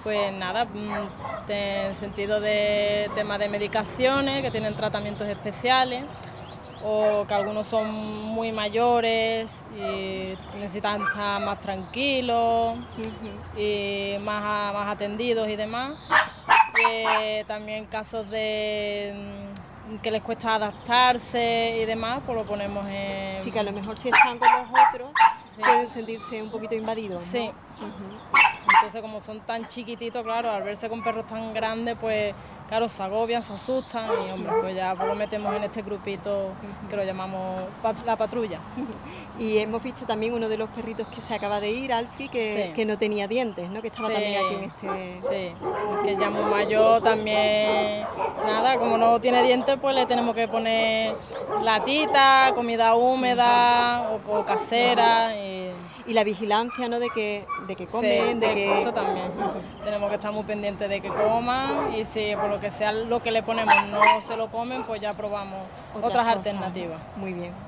Pues nada, en sentido de tema de medicaciones, que tienen tratamientos especiales, o que algunos son muy mayores y necesitan estar más tranquilos y más atendidos y demás. También casos de que les cuesta adaptarse y demás, pues lo ponemos en... Sí, que a lo mejor si están con los otros Sí. pueden sentirse un poquito invadidos, ¿no? Sí. Entonces, como son tan chiquititos, claro, al verse con perros tan grandes, pues claro, se agobian, se asustan y hombre, pues ya pues lo metemos en este grupito que lo llamamos la patrulla. Y hemos visto también uno de los perritos que se acaba de ir, Alfie, que, Sí. que no tenía dientes, ¿no? Que estaba Sí, también aquí en este... sí, que ya muy mayor también, nada, como no tiene dientes, pues le tenemos que poner latita, comida húmeda o casera. Y la vigilancia, ¿no? De que comen, Sí, eso también. Tenemos que estar muy pendientes de que coman y si por lo que sea lo que le ponemos no se lo comen, pues ya probamos otras cosas, alternativas. ¿no? Muy bien.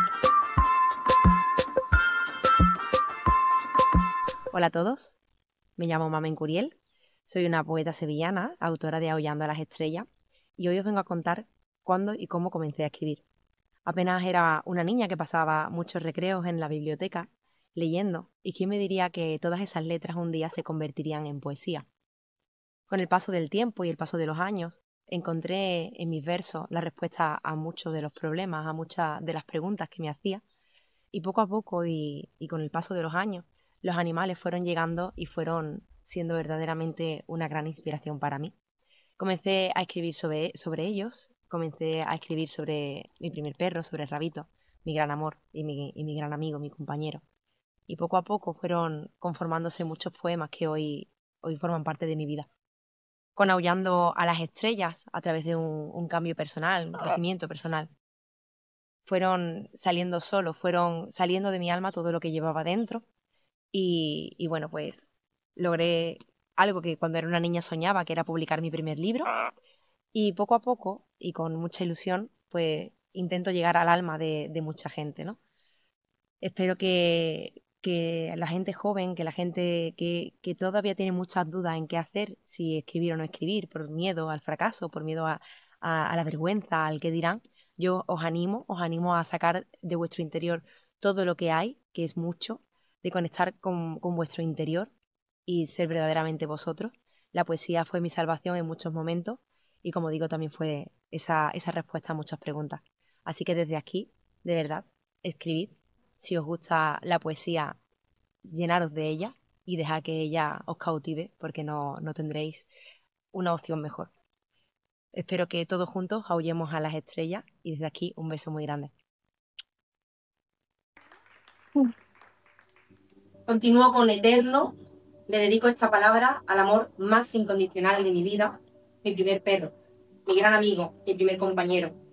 Hola a todos, me llamo Mamen Curiel, soy una poeta sevillana, autora de Aullando a las Estrellas, y hoy os vengo a contar cuándo y cómo comencé a escribir. Apenas era una niña que pasaba muchos recreos en la biblioteca leyendo, y quién me diría que todas esas letras un día se convertirían en poesía. Con el paso del tiempo y el paso de los años, encontré en mis versos la respuesta a muchos de los problemas, a muchas de las preguntas que me hacía, y poco a poco y con el paso de los años, los animales fueron llegando y fueron siendo verdaderamente una gran inspiración para mí. Comencé a escribir sobre ellos, comencé a escribir sobre mi primer perro, sobre Rabito, mi gran amor y mi gran amigo, mi compañero. Y poco a poco fueron conformándose muchos poemas que hoy forman parte de mi vida. Con Aullando a las Estrellas, a través de un cambio personal, un crecimiento personal, fueron saliendo solos, fueron saliendo de mi alma todo lo que llevaba dentro y bueno, pues logré algo que cuando era una niña soñaba, que era publicar mi primer libro, y poco a poco y con mucha ilusión pues intento llegar al alma de mucha gente, ¿no? Espero que la gente joven, que la gente que todavía tiene muchas dudas en qué hacer, si escribir o no escribir, por miedo al fracaso, por miedo a la vergüenza, al que dirán, yo os animo a sacar de vuestro interior todo lo que hay, que es mucho, de conectar con vuestro interior y ser verdaderamente vosotros. La poesía fue mi salvación en muchos momentos y, como digo, también fue esa respuesta a muchas preguntas. Así que desde aquí, de verdad, escribid. Si os gusta la poesía, llenaros de ella y dejad que ella os cautive, porque no tendréis una opción mejor. Espero que todos juntos aullemos a las estrellas y desde aquí un beso muy grande. Continúo con Eterno. Le dedico esta palabra al amor más incondicional de mi vida, mi primer perro, mi gran amigo, mi primer compañero.